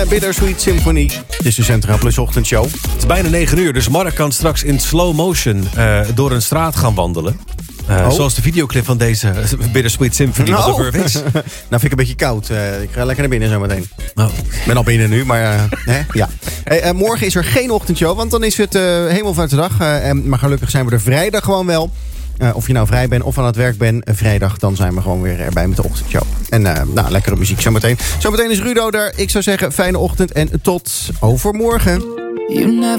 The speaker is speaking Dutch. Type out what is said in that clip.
Bittersweet Symphony. Het is de Centraal Plus ochtendshow. Het is bijna 9 uur, dus Mark kan straks in slow motion door een straat gaan wandelen. Zoals de videoclip van deze Bittersweet Symphony van de Verve is. Nou vind ik een beetje koud. Ik ga lekker naar binnen zometeen. Oh. Ik ben al binnen nu, maar ja. Hey, morgen is er geen ochtendshow, want dan is het Hemelvaartsdag. Maar gelukkig zijn we er vrijdag gewoon wel. Of je nou vrij bent of aan het werk bent, vrijdag, dan zijn we gewoon weer erbij met de ochtendshow. En lekkere muziek zometeen. Zometeen is Rudo daar. Ik zou zeggen, fijne ochtend en tot overmorgen.